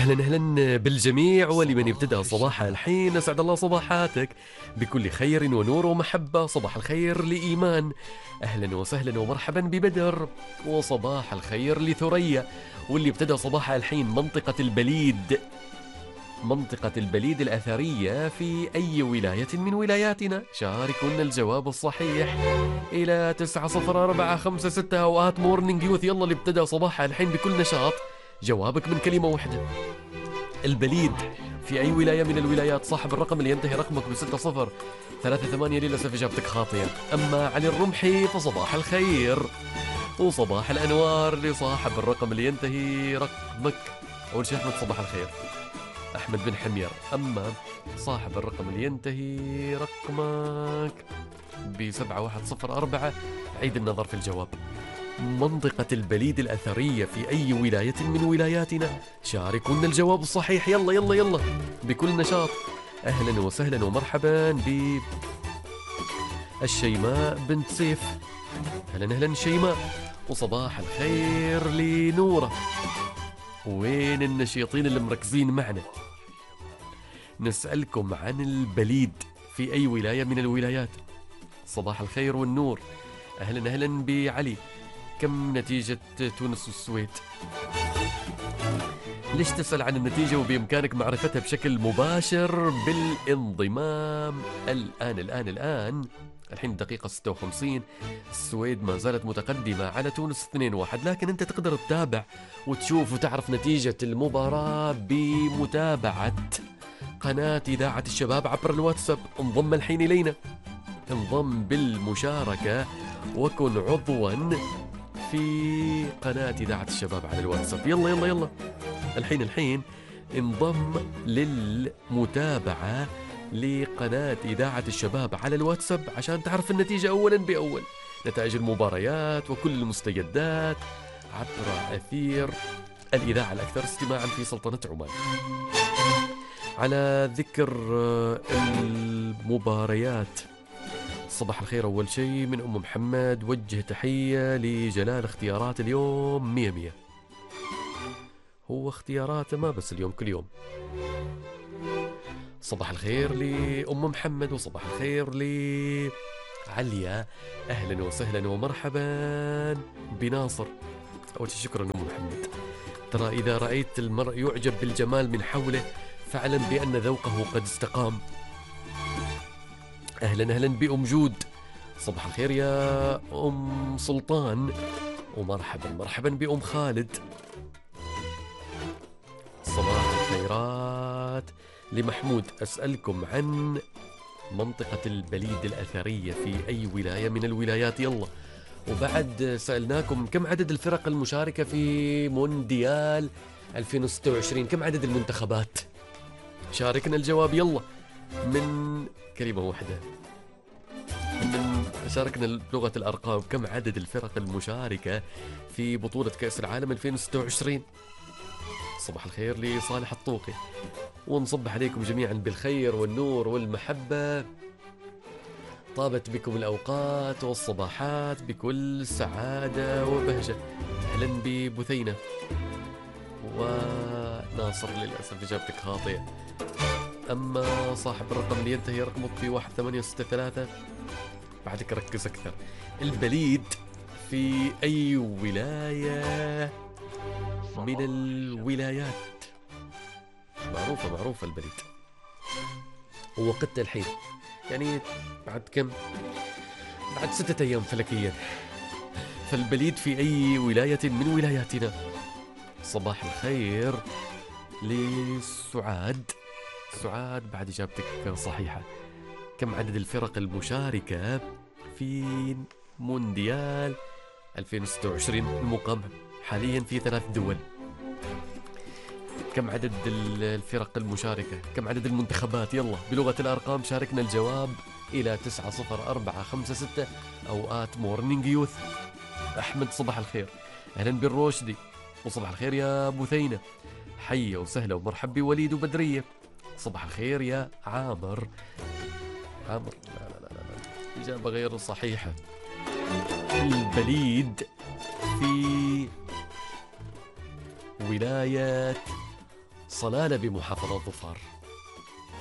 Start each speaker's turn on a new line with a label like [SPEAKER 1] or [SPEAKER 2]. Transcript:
[SPEAKER 1] أهلا بالجميع ولمن ابتدأ صباحها الحين. أسعد الله صباحاتك بكل خير ونور ومحبة. صباح الخير لإيمان، أهلا وسهلا ومرحبا ببدر، وصباح الخير لثريا. واللي ابتدأ صباحها الحين منطقة البليد الأثرية في أي ولاية من ولاياتنا. شاركونا الجواب الصحيح إلى 90456 أوقات مورنينج يوث. يلا اللي ابتدأ صباحها الحين بكل نشاط، جوابك من كلمة واحدة. البليد في أي ولاية من الولايات؟ صاحب الرقم اللي ينتهي رقمك ب6038 للأسف إجابتك خاطئة. أما علي الرمحي فصباح الخير وصباح الأنوار لصاحب الرقم اللي ينتهي رقمك. أول شيء أحمد صباح الخير، أحمد بن حمير. أما صاحب الرقم اللي ينتهي رقمك ب7104، عيد النظر في الجواب. منطقة البليد الأثرية في أي ولاية من ولاياتنا؟ شاركونا الجواب الصحيح. يلا يلا يلا بكل نشاط. أهلا وسهلا ومرحبا بالشيماء بنت سيف. أهلا أهلا شيماء، وصباح الخير لنورة. وين النشيطين اللي مركزين معنا؟ نسألكم عن البليد في أي ولاية من الولايات. صباح الخير والنور. أهلا أهلا بعلي. كم نتيجة تونس والسويد؟ ليش تسأل عن النتيجة وبإمكانك معرفتها بشكل مباشر بالانضمام الآن. الحين دقيقة 56. السويد ما زالت متقدمة على تونس 2-1، لكن أنت تقدر تتابع وتشوف وتعرف نتيجة المباراة بمتابعة قناة إذاعة الشباب عبر الواتساب. انضم الحين إلينا، انضم بالمشاركة وكن عضوا في قناة إذاعة الشباب على الواتساب. يلا يلا يلا الحين انضم للمتابعة لقناة إذاعة الشباب على الواتساب عشان تعرف النتيجة أولا بأول، نتائج المباريات وكل المستجدات عبر أثير الإذاعة الأكثر استماعا في سلطنة عمان. على ذكر المباريات، صباح الخير أول شيء من أم محمد. وجه تحية لجلال، اختيارات اليوم 100. هو اختياراته ما بس اليوم، كل يوم. صباح الخير لأم محمد وصباح الخير لعليا. أهلا وسهلا ومرحبا بناصر. أول شيء شكرا أم محمد. ترى إذا رأيت المرء يعجب بالجمال من حوله فاعلم بأن ذوقه قد استقام. أهلا أهلا بأم جود. صباح الخير يا أم سلطان، ومرحبا بأم خالد. صباح الخيرات لمحمود. أسألكم عن منطقة البليد الأثرية في أي ولاية من الولايات. يلا، وبعد سألناكم كم عدد الفرق المشاركة في مونديال 2026، كم عدد المنتخبات. شاركنا الجواب يلا من كلمة واحدة. شاركنا بلغة الأرقام، كم عدد الفرق المشاركة في بطولة كأس العالم 2026. صباح الخير لصالح الطوقي، ونصبح عليكم جميعا بالخير والنور والمحبة. طابت بكم الأوقات والصباحات بكل سعادة وبهجة. أهلا ببثينة وناصر. للأسف إجابتك خاطئة. أما صاحب الرقم اللي ينتهي رقمك في 1863، بعدك ركز أكثر. البليد في أي ولاية من الولايات؟ معروفة البليد. ووقتها الحين يعني بعد كم؟ بعد 6 أيام فلكيا. فالبليد في أي ولاية من ولاياتنا؟ صباح الخير لسعاد. سعاد بعد إجابتك صحيحة. كم عدد الفرق المشاركة في مونديال 2026 المقام حاليا في 3 دول؟ كم عدد الفرق المشاركة؟ كم عدد المنتخبات؟ يلا بلغة الأرقام شاركنا الجواب إلى 90456 أوقات مورنينج يوث. أحمد صباح الخير. أهلا بالروشدي، وصباح الخير يا بثينة. حية وسهلة ومرحب بوليد وبدرية. صباح الخير يا عامر. لا إجابة غير صحيحة. البليد في ولاية صلالة بمحافظة ظفار.